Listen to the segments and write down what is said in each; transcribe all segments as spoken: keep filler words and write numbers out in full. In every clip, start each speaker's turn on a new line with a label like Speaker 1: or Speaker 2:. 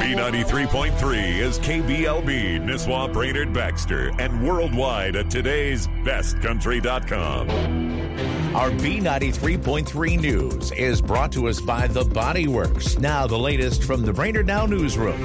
Speaker 1: B ninety-three point three is K B L B, Nisswa, Brainerd, Baxter, and worldwide at today's best country dot com.
Speaker 2: Our B ninety-three point three news is brought to us by The Body Works. Now the latest from the Brainerd Now newsroom.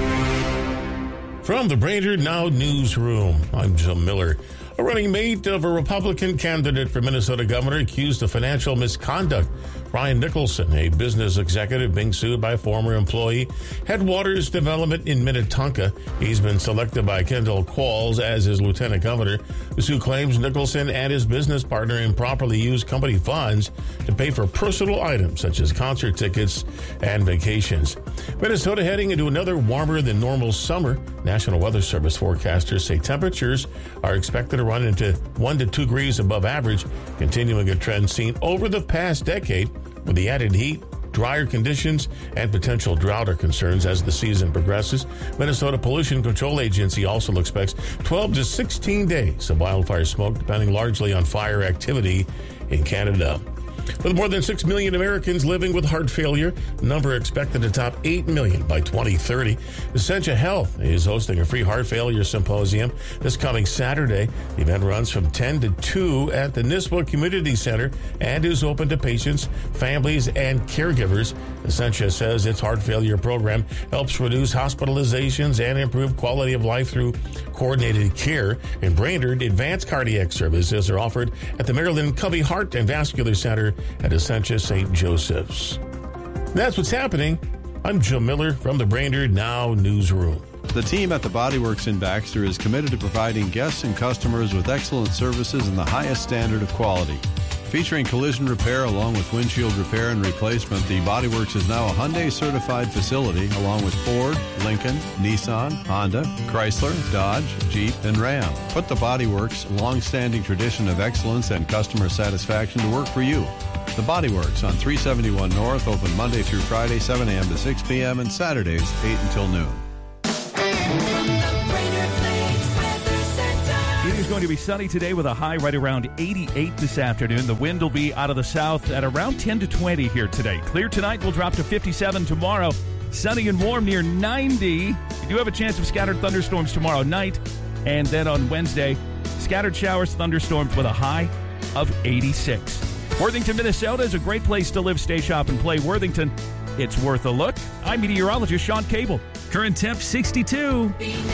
Speaker 3: From the Brainerd Now newsroom, I'm Jim Miller. A running mate of a Republican candidate for Minnesota governor accused of financial misconduct. Ryan Nicholson, a business executive being sued by a former employee, Headwaters Development in Minnetonka. He's been selected by Kendall Qualls as his lieutenant governor. The suit claims Nicholson and his business partner improperly used company funds to pay for personal items such as concert tickets and vacations. Minnesota heading into another warmer than normal summer. National Weather Service forecasters say temperatures are expected to run into one to two degrees above average, continuing a trend seen over the past decade. With the added heat, drier conditions, and potential drought are concerns as the season progresses. Minnesota Pollution Control Agency also expects twelve to sixteen days of wildfire smoke, depending largely on fire activity in Canada. With more than six million Americans living with heart failure, the number expected to top eight million by twenty thirty. Essentia Health is hosting a free heart failure symposium this coming Saturday. The event runs from ten to two at the Nisswa Community Center and is open to patients, families, and caregivers. Essentia says its heart failure program helps reduce hospitalizations and improve quality of life through coordinated care. In Brainerd, advanced cardiac services are offered at the Maryland Covey Heart and Vascular Center at Essentia Saint Joseph's. That's what's happening. I'm Jim Miller from the Brainerd Now newsroom.
Speaker 4: The team at the Body Works in Baxter is committed to providing guests and customers with excellent services and the highest standard of quality. Featuring collision repair along with windshield repair and replacement, the Body Works is now a Hyundai certified facility along with Ford, Lincoln, Nissan, Honda, Chrysler, Dodge, Jeep, and Ram. Put the Body Works' long-standing tradition of excellence and customer satisfaction to work for you. The Body Works on three seventy-one North, open Monday through Friday, seven a.m. to six p.m. and Saturdays, eight until noon.
Speaker 5: It is going to be sunny today with a high right around eighty-eight this afternoon. The wind will be out of the south at around ten to twenty here today. Clear tonight, will drop to fifty-seven tomorrow. Sunny and warm near ninety. You do have a chance of scattered thunderstorms tomorrow night. And then on Wednesday, scattered showers, thunderstorms with a high of eighty-six. Worthington, Minnesota is a great place to live, stay, shop, and play. Worthington, it's worth a look. I'm meteorologist Sean Cable. Current temp sixty-two.